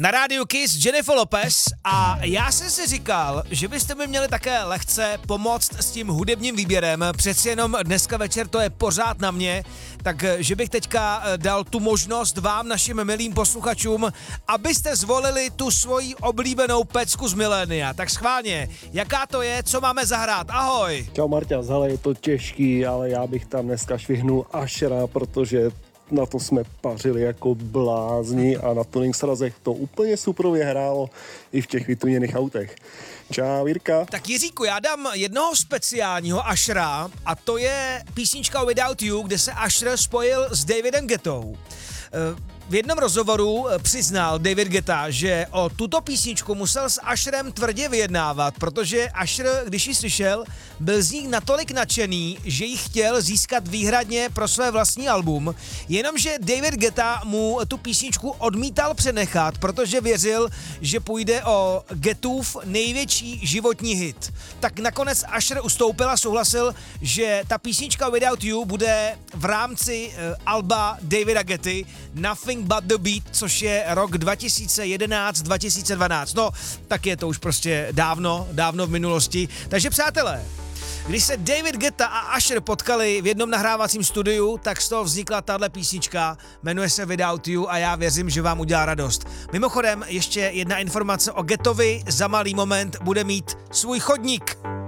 Na rádiu Kiss Jennifer Lopez a já jsem si říkal, že byste mi měli také lehce pomoct s tím hudebním výběrem, přeci jenom dneska večer to je pořád na mě, takže bych teďka dal tu možnost vám, našim milým posluchačům, abyste zvolili tu svoji oblíbenou pecku z milénia. Tak schválně, jaká to je, co máme zahrát, ahoj. Čau Marťa, hele, je to těžký, ale já bych tam dneska švihnul Ushera, protože na to jsme pařili jako blázni a na tuning srazech to úplně suprově hrálo i v těch vytuněných autech. Čau Jirka. Tak Jiříku, já dám jednoho speciálního Ushera a to je písnička Without You, kde se Usher spojil s Davidem Guettou. V jednom rozhovoru přiznal David Guetta, že o tuto písničku musel s Usherem tvrdě vyjednávat, protože Usher, když ji slyšel, byl z ní natolik nadšený, že ji chtěl získat výhradně pro své vlastní album, jenomže David Guetta mu tu písničku odmítal přenechat, protože věřil, že půjde o Guettův největší životní hit. Tak nakonec Usher ustoupil a souhlasil, že ta písnička Without You bude v rámci alba Davida Guetty Nothing But The Beat, což je rok 2011-2012. No, tak je to už prostě dávno v minulosti. Takže přátelé, když se David Guetta a Usher potkali v jednom nahrávacím studiu, tak z toho vznikla tahle písnička, jmenuje se Without You a já věřím, že vám udělá radost. Mimochodem, ještě jedna informace o Guettovi, za malý moment bude mít svůj chodník.